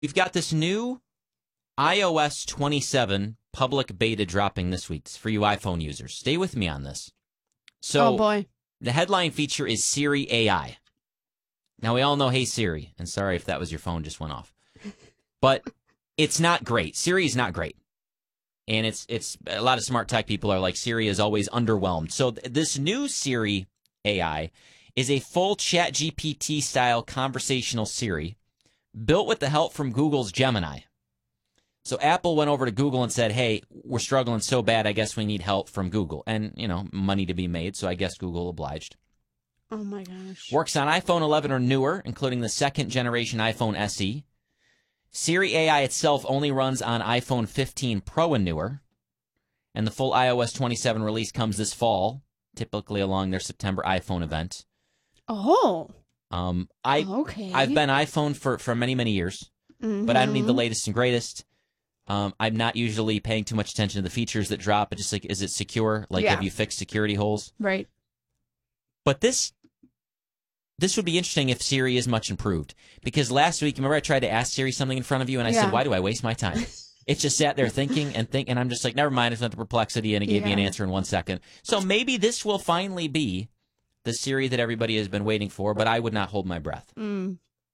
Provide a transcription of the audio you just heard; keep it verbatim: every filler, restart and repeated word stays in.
We've got this new i O S twenty-seven public beta dropping this week. It's for you iPhone users. Stay with me on this. So, oh, boy. The headline feature is Siri A I. Now, we all know Hey Siri, and sorry if that was your phone just went off. But it's not great. Siri is not great. And it's it's a lot of smart tech people are like, Siri is always underwhelmed. So th- this new Siri A I is a full ChatGPT style conversational Siri built with the help from Google's Gemini. So Apple went over to Google and said, hey, we're struggling so bad, I guess we need help from Google. And, you know, money to be made, so I guess Google obliged. Oh, my gosh. Works on iPhone eleven or newer, including the second generation iPhone S E. Siri A I itself only runs on iPhone fifteen Pro and newer. And the full i O S twenty-seven release comes this fall, typically along their September iPhone event. Oh. Um, I, okay. I've been iPhone for, for many, many years, mm-hmm. but I don't need the latest and greatest. Um, I'm not usually paying too much attention to the features that drop. But just like, is it secure? Like, yeah. have you fixed security holes? Right. But this... This would be interesting if Siri is much improved. Because last week, remember I tried to ask Siri something in front of you, and I yeah. said, why do I waste my time? It just sat there thinking and think, and I'm just like, never mind, it's not the perplexity, and it gave yeah. me an answer in one second. So maybe this will finally be the Siri that everybody has been waiting for, but I would not hold my breath. Mm.